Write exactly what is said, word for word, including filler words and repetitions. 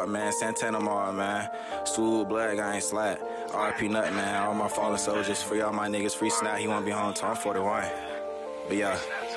Park, man. Santana Mall, man. Swoop, Blood Gang, Slat. R P Nut, man. All my fallen soldiers. Free all my niggas. Free Snap. He won't be home till I'm forty-one. But yeah.